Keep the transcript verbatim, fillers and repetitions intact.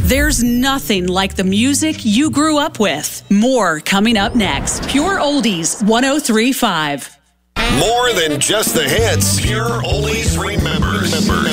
There's nothing like the music you grew up with. More coming up next. Pure Oldies one oh three point five. More than just the hits. Pure Oldies remembers. remembers.